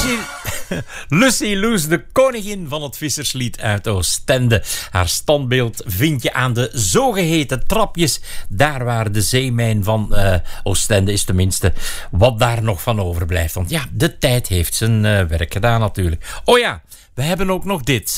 Lucy Loes, de koningin van het visserslied uit Oostende. Haar standbeeld vind je aan de zogeheten trapjes. Daar waar de zeemijn van Oostende is, tenminste wat daar nog van overblijft. Want ja, de tijd heeft zijn werk gedaan natuurlijk. Oh ja, we hebben ook nog dit.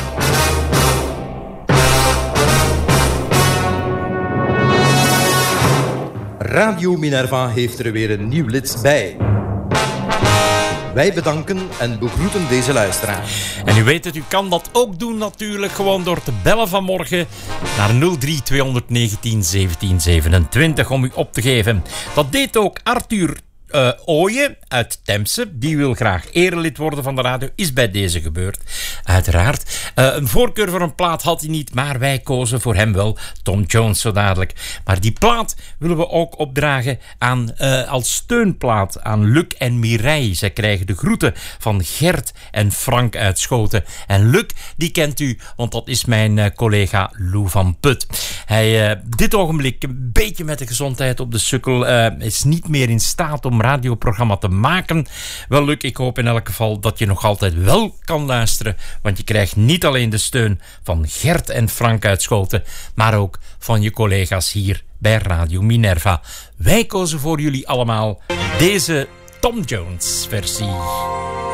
Radio Minerva heeft er weer een nieuw lid bij. Wij bedanken en begroeten deze luisteraar. En u weet het, u kan dat ook doen natuurlijk gewoon door te bellen vanmorgen naar 03 219 1727 om u op te geven. Dat deed ook Arthur Ooyen uit Temse. Die wil graag erelid worden van de radio. Is bij deze gebeurd, uiteraard. Een voorkeur voor een plaat had hij niet, maar wij kozen voor hem wel. Tom Jones zo dadelijk. Maar die plaat willen we ook opdragen aan, als steunplaat aan Luc en Mireille. Zij krijgen de groeten van Gert en Frank uit Schoten. En Luc, die kent u, want dat is mijn collega Lou van Put. Hij dit ogenblik een beetje met de gezondheid op de sukkel. Is niet meer in staat om radioprogramma te maken. Wel Luc, ik hoop in elk geval dat je nog altijd wel kan luisteren, want je krijgt niet alleen de steun van Gert en Frank uit Schoten, maar ook van je collega's hier bij Radio Minerva. Wij kozen voor jullie allemaal deze Tom Jones versie.